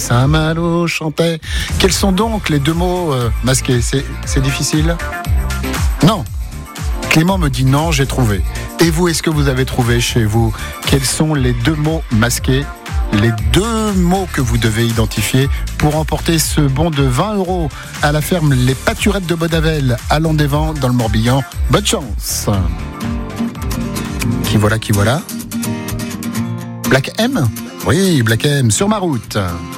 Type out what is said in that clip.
Saint-Malo chantait. Quels sont donc les deux mots masqués? C'est difficile? Non. Clément me dit non, j'ai trouvé. Et vous, est-ce que vous avez trouvé chez vous? Quels sont les deux mots masqués? Les deux mots que vous devez identifier pour emporter ce bon de 20 € à la ferme Les Pâturettes de Bodavel à Landévent dans le Morbihan. Bonne chance. Qui voilà? Black M? Oui, Black M sur ma route.